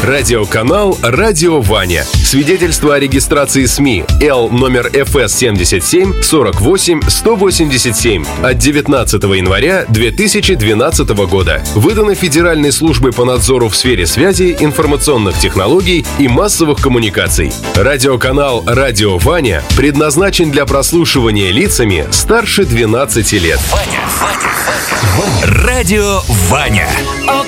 Радиоканал «Радио Ваня». Свидетельство о регистрации СМИ Л номер ФС 77 48 187 от 19 января 2012 года. Выдано Федеральной службой по надзору в сфере связи, информационных технологий и массовых коммуникаций. Радиоканал «Радио Ваня» предназначен для прослушивания лицами старше 12 лет. Радио Ваня.